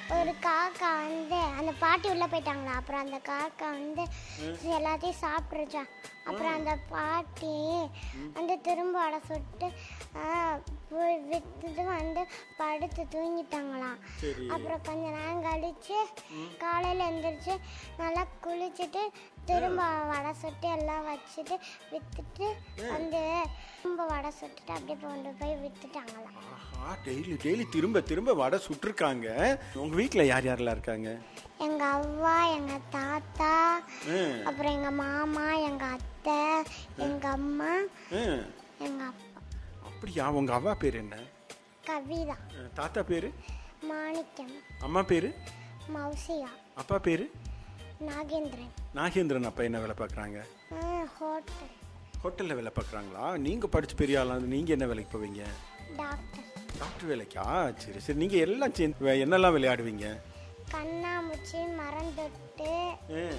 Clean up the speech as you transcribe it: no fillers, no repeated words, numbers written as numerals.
ஒரு காக்கா வந்து அந்த பாட்டி உள்ளே போயிட்டாங்களா. அப்புறம் அந்த காக்கா வந்து எல்லாத்தையும் சாப்பிட்ருச்சா. அப்புறம் அந்த பாட்டி வந்து திரும்ப வடை சுட்டு விற்றுட்டு வந்து படுத்து தூங்கிட்டாங்களாம். அப்புறம் கொஞ்ச நேரம் கழிச்சு காலையில் எழுந்திரிச்சு நல்லா குளிச்சுட்டு திரும்ப வடை சுட்டு எல்லாம் வச்சுட்டு விற்றுட்டு வந்து திரும்ப வடை சுட்டுட்டு அப்படியே கொண்டு போய் விற்றுட்டாங்களாம். டெய்லி திரும்ப திரும்ப வடை சுட்டுருக்காங்க. உங்கள் வீட்டில் யார் யாரெல்லாம் இருக்காங்க? எங்கள் அவ்வா, எங்கள் தாத்தா, அப்புறம் எங்கள் மாமா, எங்கள் அத்தை, எங்கள் அம்மா, எங்கள் அப்பா. அப்படியா? உங்கள் அவ்வா பேர் என்ன? கவிதா. தாத்தா பேர்? மாணிக்கம். அம்மா பேர்? மௌசியா. அப்பா பேர்? நாகேந்திரன். நாகேந்திரன். அப்பா என்ன வேலை பார்க்குறாங்க? ஹோட்டல். ஹோட்டலில் வேலை பார்க்குறாங்களா? நீங்கள் படித்து பெரிய ஆளாக நீங்கள் என்ன வேலைக்கு போவீங்க? டாக்டர். டாக்டர் வேலைக்கா? சரி சரி. நீங்கள் எல்லாம் என்னெல்லாம் விளையாடுவீங்க? கண்ணாமூச்சி, மரம் தொட்டு,